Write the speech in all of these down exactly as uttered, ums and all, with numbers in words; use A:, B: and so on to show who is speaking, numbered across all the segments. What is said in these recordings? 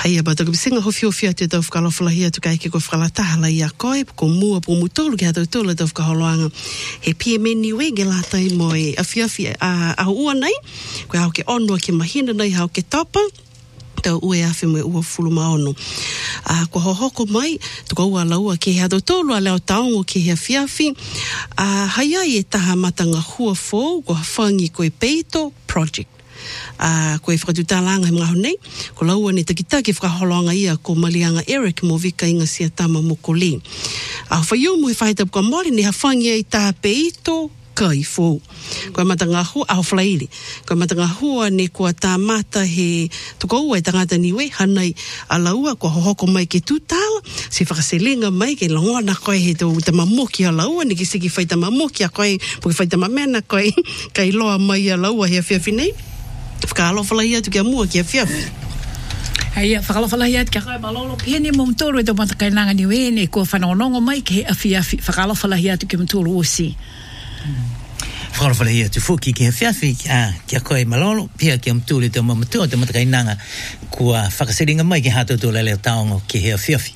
A: Haia ba taku bisinga hofi hofi atu tau whakalawhalahia tu kai ke koe whakalatahala i a koe, ko mua po mutolu ki hatau tula tau whakaholoanga. He pia meni we ge latai mo e awhiawhi a aho ua nei, koe hao ke onua ke mahina nei, hao ke tapa, tau ue awhi mo e ua fulu maono. Uh, ko hohoko mai, tuka ua laua ke hatau tolu a leo taongo ke he awhiawhi, uh, haia i e taha matanga hua fōu, ko hawhangi koe peito project. Uh, koe whakatutālanga he mga honei, ko laua ne takitaki whakaholonga ia ko Malianga Eric mo vika inga sia tama moko li. A uh, whaiu mo he whaita puka mori ne hawhangia i tā peito kai fōu. Koe matanga hua, aho whalairi, koe matanga hua ne kua tā mata he tuka ua e tangata niwe, hanai a laua kua hohoko mai ke tūtāla, se whakaselenga mai ke langona koe he tau ta mamoki a laua, ne ke siki whaita mamoki a koe, puke whaita mamena koe, kai loa mai a laua he a whiawhinei. Whakalawhalahia tu kia mua kia whiawhi.
B: Hei, whakalawhalahia tu kia koe malolo. Pihene mo mtoro e tau matakainanga ni wene, kua whanonongo mai ke he a whiawhi. Whakalawhalahia tu kia mtoro osi.
C: Whakalawhalahia tu fuki ki he whiawhi kia koe malolo. Pia kia mtoro e tau mamatoa tau matakainanga kua whakaseringa mai ke hato tō leleo taongo ki he a whiawhi.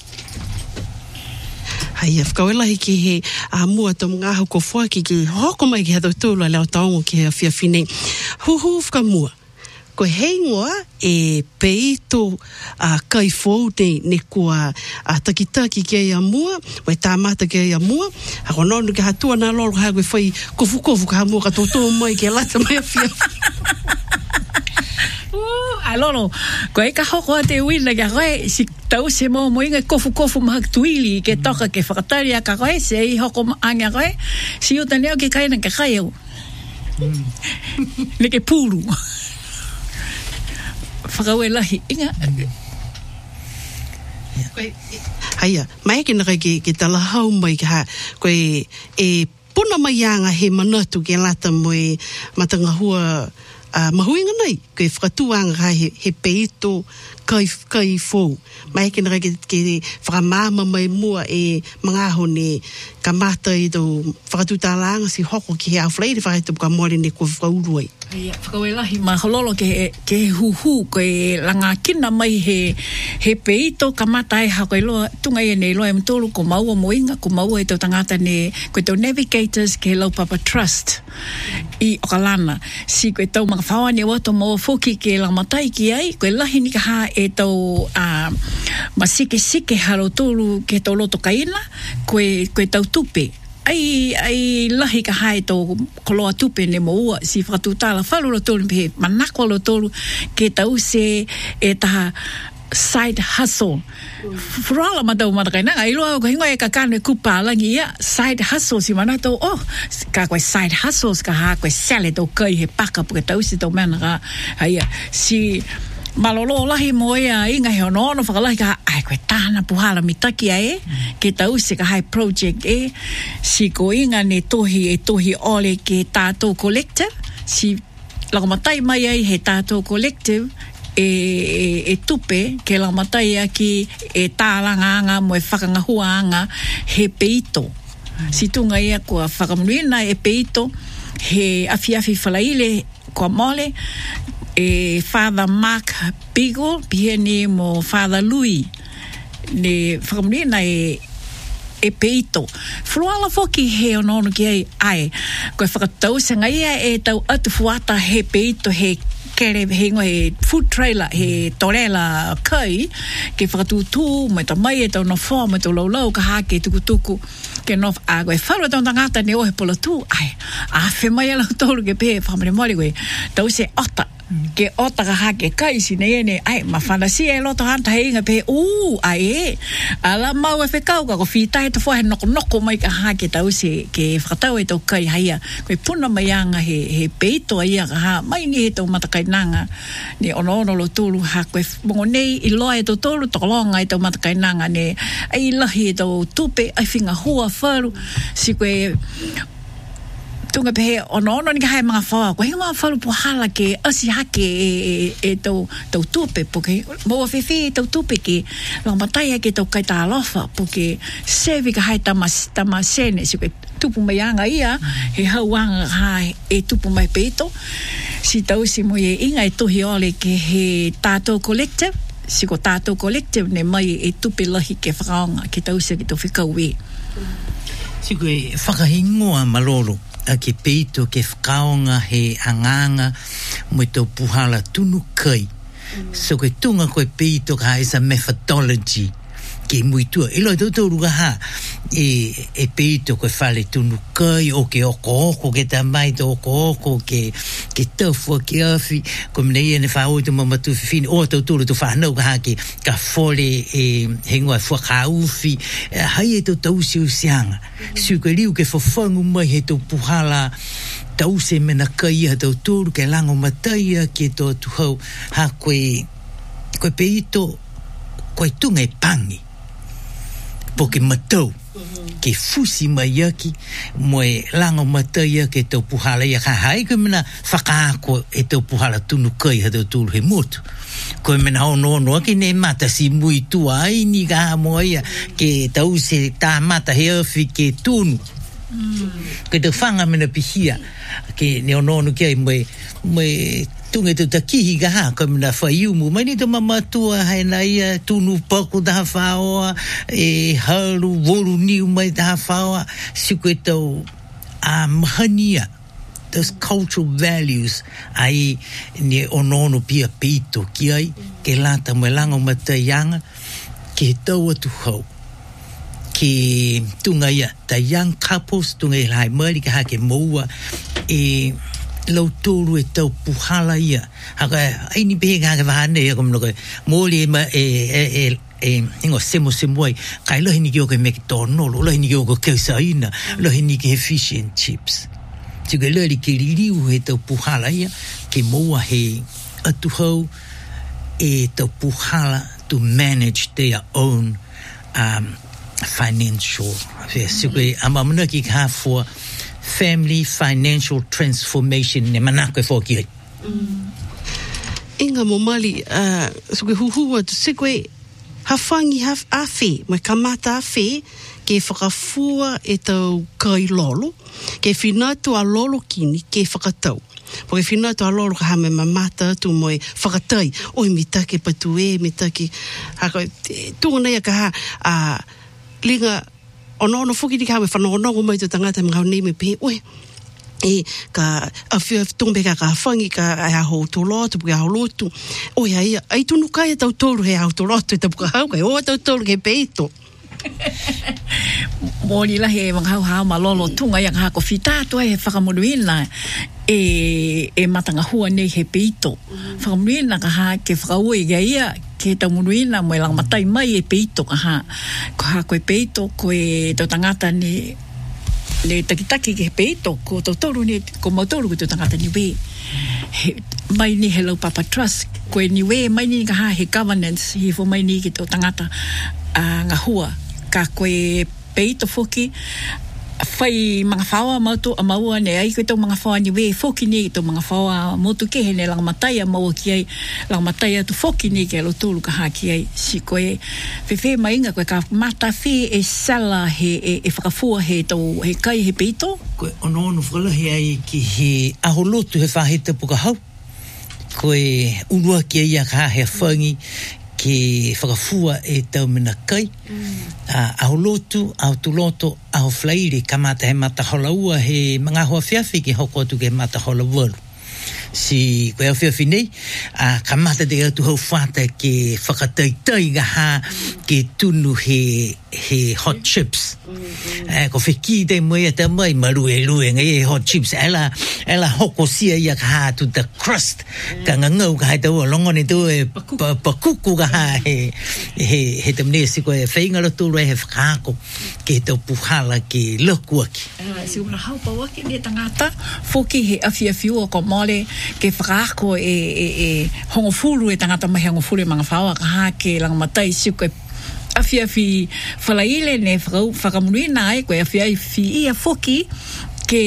A: Hai, whakawelahi ki he uh, mua tau mga hau ko whaki ki hoko mai ki hato tōla leo taongo ki he a whiawhi nei. Huhu whakamua. Ko hei ngoa e peito uh, kai fōu ne, ne kua uh, takitaki ki ai a mua, wai tāmata ki ai a mua, a ko nonu ki hatua nā loro hea koe whai kofu kofu ka mua ka tōtō mai ki a lata mai a whiawhi.
B: Ai lolo, ko e ka hoko a te wina kia koe, si tau se mo mo inga kofu kofu mahak tuili ke toka ke whakatari a ka koe, se i hoko anga koe, si uta neo ke kaina ke kai au. Ne ke pūru. Whakaue lahi, inga.
A: Haia, mai ke naka ke, ke tala hau mai ka ha, koe e puna mai anga he manatu ke lata mo e matanga hua uh, mahuinga nei, koe whakatuanga he, he peito kai, kai fōu. Mai ke naka ke, ke whakamama mai mua e mga aho ne ka mata i tau whakatutālanga si hoko ki he awhleiri whakaita puka mori ne kua whakauruai.
B: Ia, whakawelahi ma hololo ke, ke huhu koe langa kina mai he, he peito ka mata e hako e loa, tunga e ne loa e mtolu ko maua moinga, ko maua e tau tangata ne, koe tau navigators ke Lau Papa Trust i Okalana. Si koe tau mga whawane wato maua foki ke langmatai ki ai, koe lahi ni ka ha e tau uh, masike sike haro tolu ke tau loto kaina, koe, koe tau tupe. Ai, ai lahi ka hae tō koloa tupe ne mo ua si whakatūtala whalu lo tōlu pe manakwa lo tōlu ke tau se e taha side hustle. Furala matau matakainanga, i loa ko hingoa e ka kano e kupa alangi ia side hustle si mana tau, oh, ka koe side hustles ka ha koe sale tau kai he paka puke tau si tau mana ka haia si malolo lahi moia inga he ono whakalahi ka ai koe tāna puhala mitaki e ke tau se ka hai project e si ko inga ne tohi e tohi ole ke tātou collective si lakamatai mai ai he tātou collective e, e, e tupe ke lakamatai aki e tālanga anga mo e whakangahua anga he peito si tunga ia kua whakamuina e peito he awhiawhi whalaile kua mole e Father Mark Beagle, pihene mo Father Louis, ne whakamurina e, e peito. Fruala foki he onono ki ai, ai, koe whakatau sanga ia e tau atu fuata he peito, he kere he ngoi he food trailer, he torela kai, ke whakatūtū, mai ta mai e tau no whā, mai tau laulau ka hake tukutuku, ke no a koe wharu tau tangata ne ohe pola tū, ai, a whe mai ala tōru ke pē, whakamare mori koe, tau se ota, ke ota ka hake kai si ne ene, ai, ma whanasi e loto hanta he inga pe, uu, ai e, ala mau e whekau ka, ko whitai te whahe noko noko mai ka hake tau se, ke whakatau e tau kai haia, koe puna mai anga he, he peito a ia ka ha, mai ni he tau matakai nanga, ne ono ono lo tūlu ha, koe mongo nei i loa e tau tōru tokolonga e tau matakai nanga, ne ai lahi e tau tupe, ai whinga hua wharu, si koe, tunga pehe ono ono ni ka hai mga whaua, ko hinga mga whalu puhala ke asi hake e, e, e tau, tau tupe, poke maua whewhi e tau tupe ke langmatai ke tau kai tā alofa, poke sevi ka hai tama, tama sene, si koe tupu mai anga ia, he hauanga hai e tupu mai peito, si tau si mo e inga e tohi ole ke he tātou collective, si ko tātou collective ne mai e tupe lahi ke whakaonga ke tausia ki tō whikaue.
C: Si koe whakahingoa malolo a ke peito ke whakaonga he anganga mo tō puhala tunu kai. So koe tunga koe peito ka is a methodology ke muitua. Ilo i tōtō ruga ha e, e peito koe whale tunu kai o ke oko oko ke ta mai tō oko oko ke, ke tawhua ke awhi ko mene ia ne whaoi tō mamatu whiwhine o tō tōru tō whanau ka ha ke ka whole e hengoa whaka uwhi e, hai e tō tausi o sianga siu koe liu ke whawhangu mai he tō puhala tause mena kai ha tō tōru ke lango mataia ke tō tuhau ha koe koe peito koe tunga e pangi po ke matau ke fusi mai aki mo e lango matai ke tō puhala ia ka hai ke mena whakaako e tō puhala tunu kai ha tō tūru he motu koe mena ono ono ki ne mata si mui tua ai ni ka mo ia ke tau se tā mata he awhi ke tunu mm. ke te whanga mena pihia ke ne ono ono ki ai mo e mo e tunga tu takihi ka ha ka mena whaiumu mai ni te mamatua hai na ia tunu paku taha whaoa e haru woru niu mai taha whaoa siku e tau a mahania those cultural values ai ni onono pia peito ki ai ke lata mo lango mataianga ke tau atu hau ke tunga ia ta young couples tunga i lai mari ka ha ke moua e lau tōru e tau puhala ia haka ai ni pehe ka haka wahane ia kom noko mōli e e e e ingo semo semo ai kai lahi ni ki o ke meki tōnolo lahi ni ki o ke keusaina lahi ni ki he fish and chips tika lahi ki ririu he tau puhala ia ke moua he atuhau e tau puhala to manage their own um, financial tika ama mana ki ka for family financial transformation ne manako fo ki
A: mm. Inga mo mali uh, so ke huhua tu se koe hafangi haf afe me kamata afe ke whakafua e tau kai lolo ke whinatu a lolo kini ke whakatau po ke whinatu a lolo ka hame mamata tu moe whakatai oi mi take patu e mi take haka tūna ia ka ha a uh, linga ono ono fuki di kawe whanonongo mai tu tangata mga nei me pe oi e ka a whia tōmbe ka ka whangi ka ai aho tō lotu puka aho lotu oi ai ai tunu kai tau tōru he aho tō lotu ta puka hau kai o tau tōru ke peito
B: mōri lahi e mga hau hau malolo tunga ia ka hako whitātua he whakamuruina e, e matanga hua nei he peito whakamuruina ka ha ke whakaue ia ia ke tau muruina mo e lang matai mai e peito ka ha ko ha koe peito koe tau tangata ni le takitaki ke peito ko tau toru ni ko mautoru ko tau tangata ni we he, mai ni hello papa trust koe ni we mai ni ka ha he governance hi fo mai ni ki tau tangata uh, ngā hua ka koe peito foki fai mga whaua mautu a maua ne ai koe tau mga whaua ni we foki ni tau mga whaua motu ke he ne lang matai a maua ki ai lang matai atu foki ni ke alo tūru ka haki ai si koe whewhe mainga koe ka mata whi e sala he e, e whakafua he tau he kai he peito
C: koe ono ono whalahi ai ki he aho lotu he whahita puka hau koe unua ki ai a ka he whangi ke whakafua e tau mena kai mm. uh, aho lotu, aho tuloto, aho flaire ka mata he mata hola ua he mga hoa whiawhi ki hoko atu ke mata hola waru si koe au whiawhi nei uh, ka mata te atu hau whata ke whakataitai ga ha ke tunu he he hot chips mm-hmm. uh, ko whiki te moe ata mai marue rue ngai hot chips ela ela hoko sia ia ka ha tu the crust mm. ka ngangau ka hai tau longo ni tu e pakuku ka ha he he he tamne si koe whainga lo tūru e he whakaako ke tau puhala ke lokuaki
B: uh, si una hau pawaki ni tangata foki he awhiawhiua ko mole ke whakaako e, e, e hongofuru e tangata mahi hongofuru e mga whaua ka ha ke lang matai si koe awhiawhi whalaile ne whakamuruina ai koe awhiawhi ia foki ke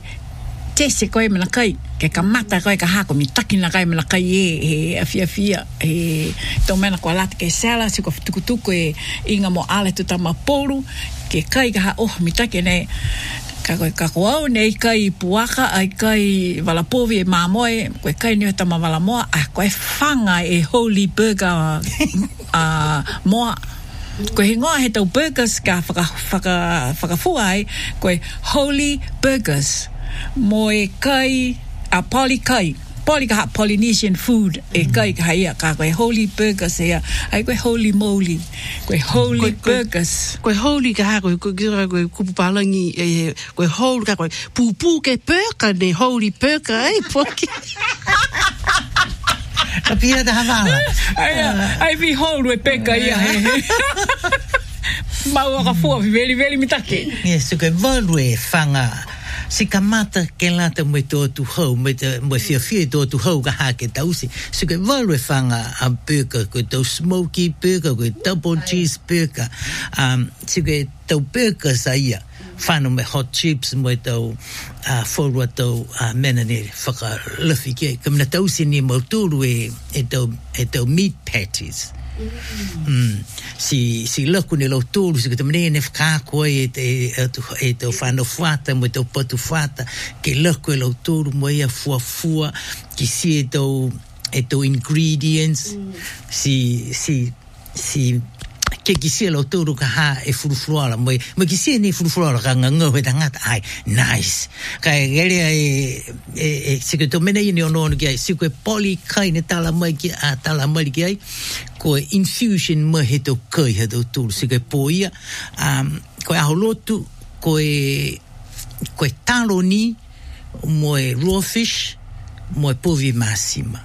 B: te se koe mena kai ke kamata koe ka hako mi takina kai mena kai e he awhiawhia he tau mena kua lata ke sala si koe tukutuku e inga mo ale tu tama poru ke kai ka ha oh mi takine Ka koe ka koau nei kai puaka ai kai walapovi e mamoe, koe kai ni tama walamoa, a koe whanga e Holy Burger uh, moa. Koe hingoa he tau burgers ka whaka, whaka, whakafua ai, koe Holy Burgers. Moe kai, a uh, poli kai. Poli ka Polynesian food e kai ka ia ka koe Holy Burgers ia ai koe Holy Moly koe Holy koe, Burgers
A: koe Holy ka koe koe koe kupu palangi e koe Holy ka koe pupu ke burger ne Holy Burger ai poki
C: ka pia da havala
B: ai ai vi Holy Burger ia mau ka fua veli veli mitake
C: yes koe value fanga si kamata ke lata mo to tu ho mo mo fia fia to tu ho ka ha ke tausi so ke value fanga a burger ko to smoky burger ko double cheese burger um si ke to burger saia fano me hot chips mo to a forward to a menene faka luffy ke kam na tausi ni mo tu e e to e to meat patties Mm. si si loku ne lo tolu si que também ne ficar com e e e to fano fata mo to potu fata que loku lo tolu mo ia fua fua que si to e to ingredients mm. si si si que que si lo tolu ka ha e furufruala mo mo que si ne furufruala ka nganga we tangata ai nice ka ele e e si que to mena ni ono que si que poli kai ne tala mai que a tala mai que ai ko infusion mo he to kai he to tu si que poia um ko a lotu ko e ko talo ni mo raw fish mo povi massima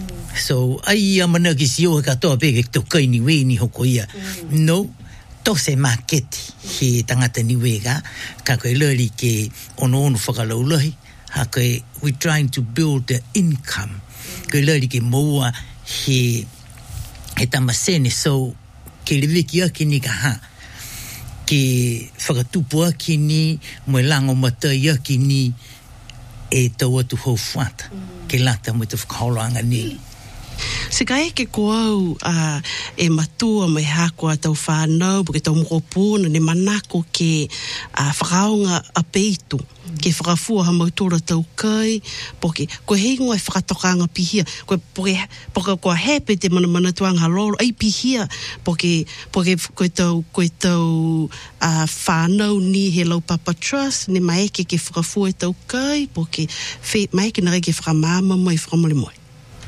C: so ai amana ki si o ka to pe ke to kai ni we ni hoko ia no to se market he tangata ni we ga ka ko leli ke ono ono fakalo lohi ha ko we trying to build the income ko leli ke moa he he tamasene so ke le viki aki ni ka ha ke whakatupu aki ni mo lango matai aki ni e tau atu hou fuata ke lata mo te whakaoloanga ni
A: se ka e ke koau uh, e matua mai hakoa tau whanau porque tau mokopuna ne manako ke uh, whakaonga a peitu ke whakafua ha mautora tau kai porque ko heingo e whakatokanga pihia ko porque porque ko hepe te mana mana tuanga loro ai pihia porque porque ko tau ko tau a uh, whanau ni he lau papa trust ne mai ke ke whakafua tau kai porque fe mai ke nare ke whakamama mai whakamole moi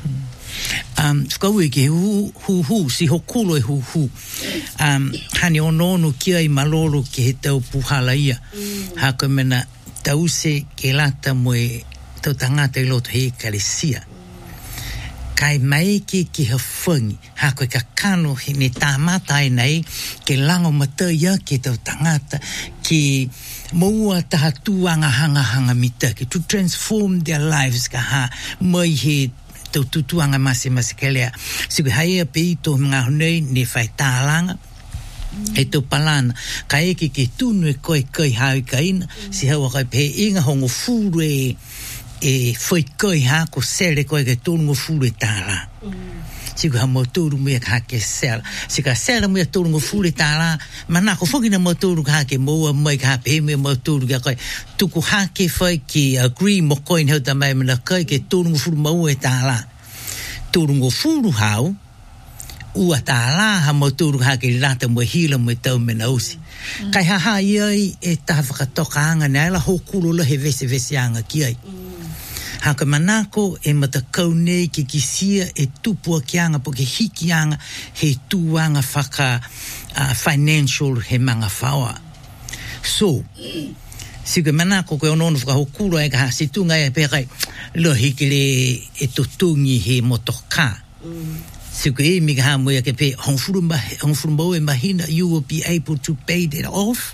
C: um skawe ke hu hu hu si hokulo e hu hu um hani onono kia i malolo ke he tau puhala ia mm. ha ko mena tau se ke lata mo e tau tangata i loto he kalesia mm. kai mai ke ki ha whangi ha ko ka kano he ne tamata ai nei ke lango mata ia ke tau tangata ki moua taha tuanga hanga hanga mita ke to transform their lives ka ha mai he tau tutuanga masi masi kelea. Siku haia pe ito mga hunei ne whai tālanga. Mm. E tau palana. Ka eke ke tunu e koe kai haui ka ina. Mm. Si haua kai pe inga hongo furu e e whai kai ha ko sele koe ke tonu furu e tāla. Mm. Siku ha motoru mea ka ke sela. Sika sela mea tonu furu e tāla. Mana ko whakina motoru ka ke moua mai ka pe mea motoru ka koe. Tuku hake whai ki agree mo koe ni hau ta mai mana kai ke tonu furu mau e tāla. Tonu furu hau. Ua tāla ha motoru hake lata mo hila mo tau mena usi. Mm. Kai haha iai e taha whakatoka anga ne aila hokuro la he vese vese anga ki ai. Mm. Haka manako e matakau nei ke kisia e tupua ki anga po ke hiki anga he tuanga whaka uh, financial he manga whaua. So, sika manako koe onono whakahokuro e ka hasitunga e pekai lo hiki le e tutungi he motoka. Mm. Sika e mika hamoia ke pe hongfurumau e mahina you will be able to pay that off.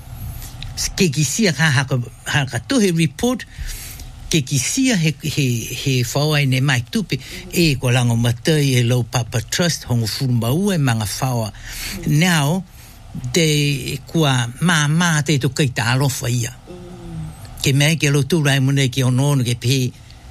C: Ke kisia ka haka, haka tuhe report ke kisia he, he, he whaua ne mai tupe e ko lango matai e lau papa trust hongo furumau e manga whaua. Mm. Now, de kua mā mā te to kai tā alofa ia. Mm. Ke mea ke lo tūrai mune ke onono ke pe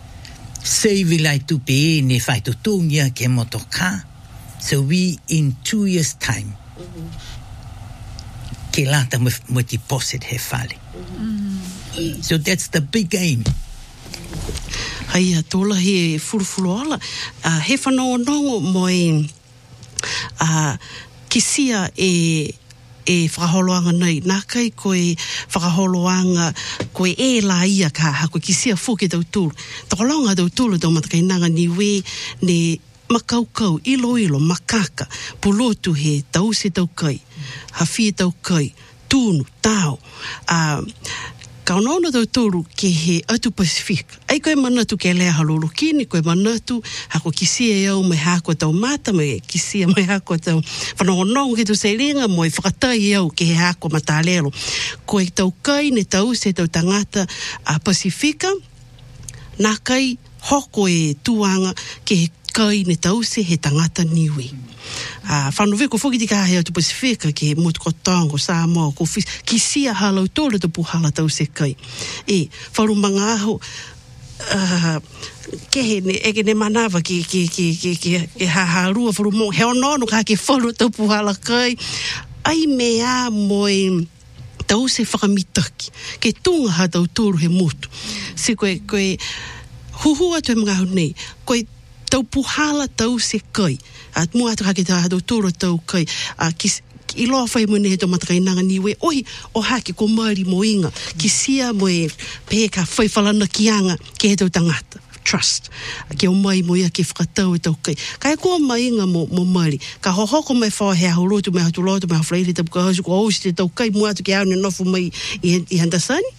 C: save lai tupe e ne whai to tūngia ke motoka. So we in two years time mm-hmm. ke lata mo, mo deposit he whale. Mm-hmm. So that's the big aim.
A: Haia, tola he furufuru ala. Uh, he whanonongo mo e uh, kisia e e whakaholoanga nei. Nā kai koe whakaholoanga koe e la ia ka ha koe kisia fuke tau tūru. Takolonga tau tūru tau matakainanga niwe ne makaukau, ilo ilo, makaka, pulotu he tause tau kai, hawhia tau kai, tūnu, tāo. Uh, Kaunaona tau tūru ke he atu Pasifika. Ai koe manatu ke lea halolo kini, koe manatu hako kisia iau mai hako tau mata, mai kisia mai hako tau whanongonongo ke tu seiringa, moi whakatai iau ke he hako matalelo. Koe tau kai ne tau se tau tangata a Pasifika, nā kai hoko e tuanga ke he kai ne tau se he tangata niwi. Uh, whanove ko whuki tika hea tu Pasifika ke Motu Kotongo, Samoa, ko fis, ki sia halau tōle tu puhala tau se kai. E, wharumanga aho, uh, ke he ne, eke ne manawa ki, ki, ki, ki, ki, ki ha harua wharumonga, he onono ka ke wharu tau puhala kai, ai mea moe tau se whakamitaki, ke tunga ha tau tōru he motu. Se koe, koe, huhua tu he mga hau nei, koe tau puhala tau se kai, at mua atu hake tā tau tōra tau kai, a kis, i loa whai mune he tau matakainanga niwe, oi, o hake ko maari mo inga, ki sia mo e pēka whai whalana kianga ke he tau tangata, trust, ke o mai mo ia ke whakatau e tau kai. Kai kua mai inga mo, mo maari, ka hohoko mai whawa he ahorotu, mai hatu lotu, mai hawhleile tapu ka hausu, ko ausi te tau kai, mua atu ke au ne nofu mai i, i handasani?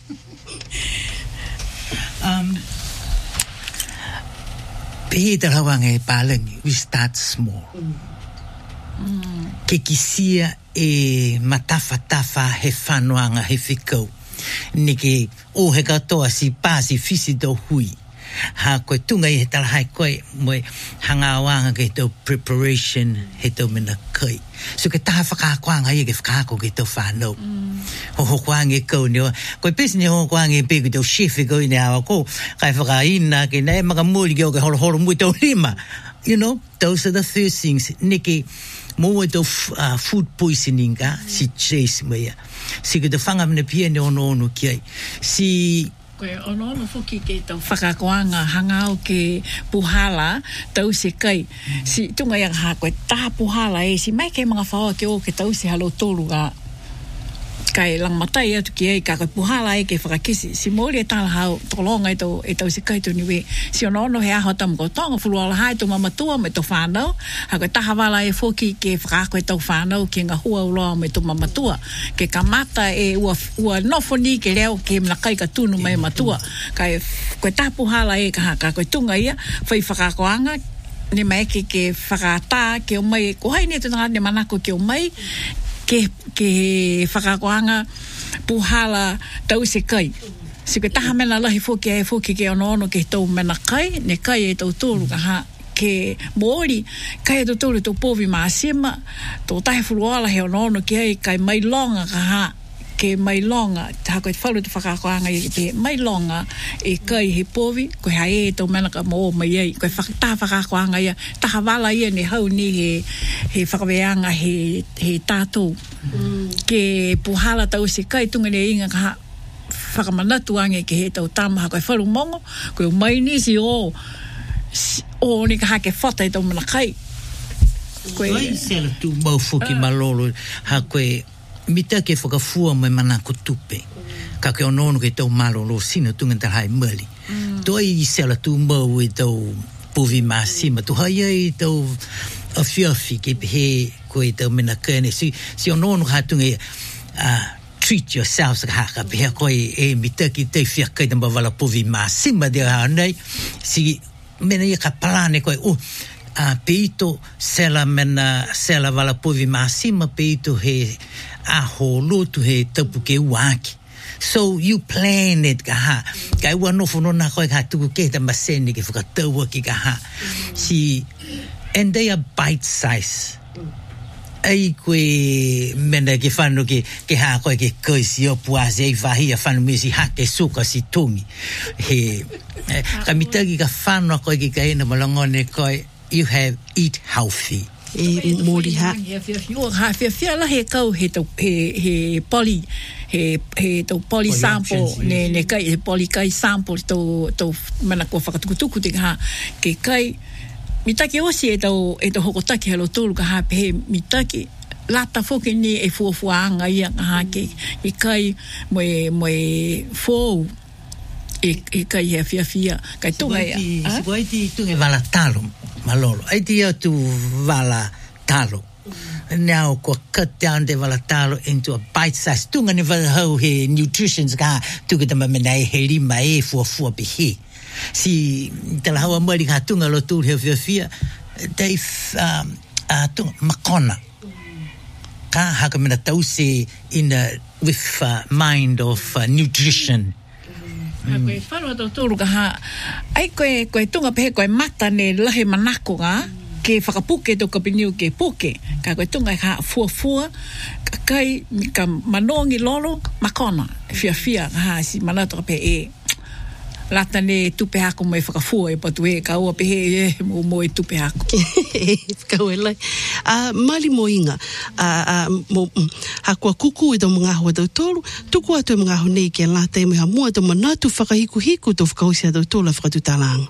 C: Um, Peter hawange palangi, we start small. Mm. Ke kisia e matawhatafa he whanuanga he whikau. Nike o he katoa si pāsi fisi tau hui. Ha koe tunga i he talahai koe moe hangawanga ke tau preparation he tau mena kai. So ke taha whakakoanga i ke whakako ke tau whanau. Mm. Ho ho koange kau ni o. Koe pesi ni ho koange pe ke tau shefe kau ni awa ko. Kai whakaina ke nei maka muli ke o ke horo horo mui tau lima. You know, those are the first things. Niki, mo e tau uh, food poisoning ka, si chase mea. Si ke te whangamne pia ni ono ono ki ai. Si...
B: Koe ono ono whuki ke tau whakakoanga hangau ke puhala tau se kai. Si tunga yang ha koe taha puhala e si mai ke mga whaua ke o ke tau se halo tolu ka kai lang matai atu ki ei ka koe puhala e ke whakakisi. Si mōri e tāla hau tolonga e tau, e tau se kai tu niwe. Si ono ono he aho tamu ko tonga fulu ala hai tu mamatua me tu whanau. Ha koe taha wala e whuki ke whakako e tau whanau ke ngā hua uloa me tu mamatua. Ke kamata e ua, ua nofoni ke leo ke mnakai ka tunu mai matua. Kai koe taha puhala e ka haka koe tunga ia whai whakakoanga ne mai ke ke whakata ke o mai ko hai ne tu nga ne manako ke o mai ke ke whakakoanga puhala tau se kai. Si ke taha mena lahi whuki e whuki ke ono ono ke tau mena kai, ne kai e tau tōru ka ha ke mōri, kai e tau tōru tau pōwi maasima, tō tahi furuala he ono ono ke ai kai mai longa ka ha, ke mai longa, taha koe whalu te whakakoanga i te mai longa e kai he pōwi, koe hae e tau mena ka mō mai ei, koe taha whakakoanga ia, taha wala ia ne hau ni he, he whakaweanga he, he tātou. Mm. Ke puhala tau se kai tunga ne inga ka whakamanatu ange ke he tau tamaha koe whalu mongo, koe mai nisi o, o ni ka hake whata i tau mana kai.
C: Koe sela tu mau whuki uh, malolo, ha koe mita ke whakafua mai manako tupe. Ka ke ono ke tau malolo sino tunga tahai mali. Mm. Toi i sela tu mau e tau puvi masima, tu hai ai tau a fiafi ke he koe tau mena kene. Si, si ono ka tunga uh, treat yourselves ka haka peha koe e mita ki te fiakai tamba wala puvi masima de hanei. Si mena ia ka palane koe, oh, a uh, peito sela mena sela wala puvi masima peito he aho lotu he tapu ke uaki. So you plan it ka ha. Kai ua nofo no na koe ka tuku ke ta maseni ke whakataua ki ka ha. Si, and they are bite size. Ai koe mena ke whanu ke, ke ha koe ke koe si opu ase ei whahi a whanu me si hake suka si tungi. He, ka mitagi ka whanu a koe ki ka ena malangone koe, you have eat healthy.
A: e mori ha.
B: Yo ha fia fia la he kau he to he he poly he he to poly sample ne ne kai he poly kai sample to to mana ko whakatukutuku te ha ke kai mitaki osi e to e to hokotaki halo tolu ka ha he mitaki lata foke ni e fuafuanga ia ha ke e kai mo mo fo e e kai he fia fia kai tunga ia
C: si vai ti tunga vala talo malolo ai ti tu vala talo now ko cut down de vala talo into a bite size tunga ni vala ho he nutritions ka tu ke tama menai he lima e fu fu bihi si tala hawa mari ka tunga lo tu he fia fia dei um a tu makona ka ha ka mena tausi in a, with uh, mind of uh, nutrition.
B: Mm. Koe whanua tau tōru ka ha, ai koe, koe tunga pehe koe mata ne lahe manako ngā, ke whakapuke tō ka piniu ke puke, ka koe tunga ka fua fua, ka kai, ka manongi lolo, makona, fia fia, ha, si manatu ka pehe e, lata ne tupe hako mai whakafua e patu e, ka ua pehe e, mo mo e tupe hako.
A: Kau e lai. Uh, mali mo inga, uh, uh, mo, hakua kuku e tau mga hua tau tolu, tuku atu e mga hau nei ke lata e meha mua tau manatu whakahiku hiku tau whakausi a tau tolu a whakatutalanga.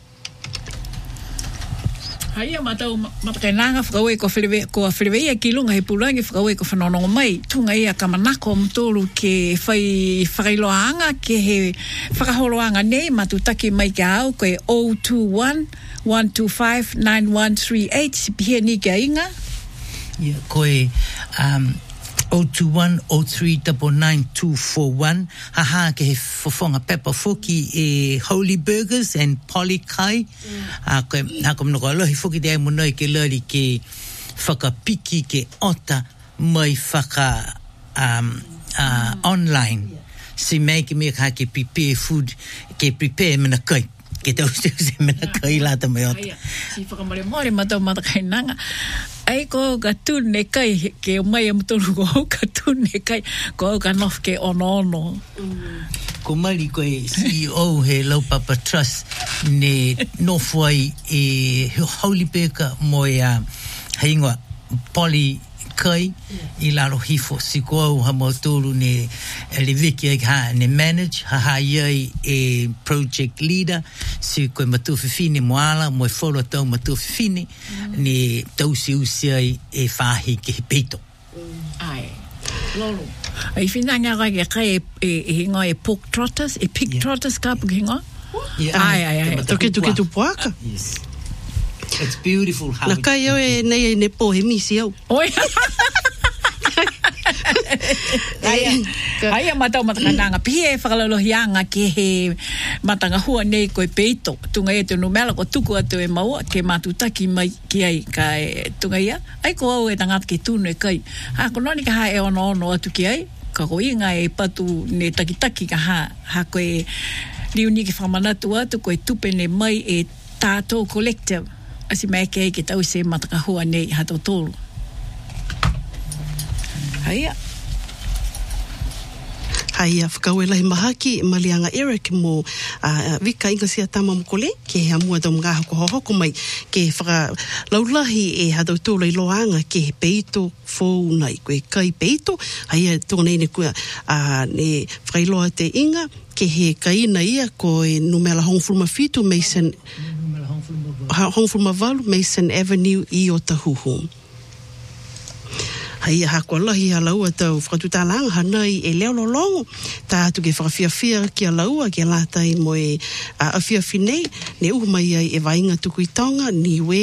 B: Haia matau matakai nanga whakaue ko whilewe, ko a whileweia ki lunga he pulangi whakaue ko whanonongo mai. Tunga ia ka manako mtolu ke whai whakailoanga ke he whakaholoanga nei matutaki mai ke au ko e zero two one, one two five, nine one three eight si pihia ni ke inga.
C: Ia, ko e um, zero two one, zero three nine nine two four one. Haha ke he fofonga pepa foki e Holy Burgers and Polykai. Ha ko ha ko no lo he foki de mo noi ke lori ke whakapiki ke ota mai whaka um uh, online. Si make me ka ke prepare food ke prepare mena kai. Ke tau se mena kai la ta mai ota.
B: Si whakamare mori matau matakai nanga. Ai ko ka tune kai ke mai am tolu ko ka tune kai ko ka nof ke ono ono.
C: Ko mari ko e C E O he Lau Papa Trust ne nofwai e Holy Baker mo ya hainga Poly kai i laro hifo si ko au ha mo tolu ne le viki ha ne manage ha ha ye e project leader si ko matu fini moala mo folo tau matu fini ni tau si usia e fahi ke peito
B: ai lolo ai fina nga ga ke e hinga e pork trotters e pig trotters ka hinga ai ai ai
A: toke toke tu poaka
C: yes. It's beautiful how
A: na kai yo e nei ne po he misi au
B: oi ai ai matau matanga pie whakalolo hianga ke he matanga hua nei koe peito tunga e te numela ko tuku atu e maua ke matutaki mai ki ai ka e tunga ia ai ko au e tangata ke tunu e kai ha ko noni ka ha e ono ono atu ki ai ka ko inga e patu ne takitaki ka ha ha koe liuni ke whamanatu atu koe tupe ne mai e tātou collective asi mai ke ke tau se mataka hua nei hato tolu. Haia.
A: Haia, whakaue lahi mahaki, malianga Eric mo uh, vika inga sia tama mokole, ke he amua tau mga hoko hoko mai, ke whaka laulahi e hato tolu i loanga ke he peito fōu nai, koe kai peito, haia tōna nei ne kua uh, ne whakailoa te inga, ke he kaina ia ko e numela hongfulma fitu Mason Hongfulma Valu, Mason Avenue i o Tahuhu. Haia hakua lahi a laua tau whakatutalanga hanai e leo lolongo, tātu ke whakawhiawhia ki a laua ke lātai mo e a awhiawhi nei, ne uhu mai ai e wainga tuku i tonga, ni we